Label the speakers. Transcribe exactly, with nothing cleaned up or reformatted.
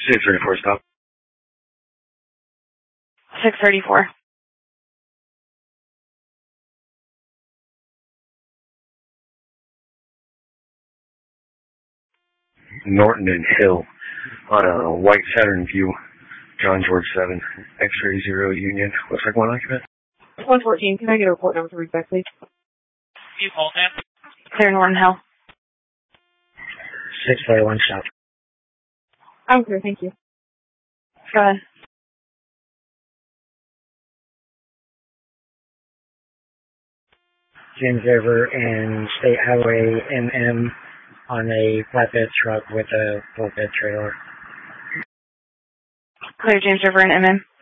Speaker 1: six thirty-four stop.
Speaker 2: six thirty-four.
Speaker 1: Norton and Hill on a white Saturn View, John George seven, X-ray zero Union. Looks like one occupant.
Speaker 2: one fourteen, can I get a report number to read back, please?
Speaker 3: You call that?
Speaker 2: Clear Norton Hill.
Speaker 4: six forty-one stop.
Speaker 2: I'm clear, thank you. Go ahead.
Speaker 4: James River and State Highway M M on a flatbed truck with a full bed trailer.
Speaker 2: Clear James River and M M.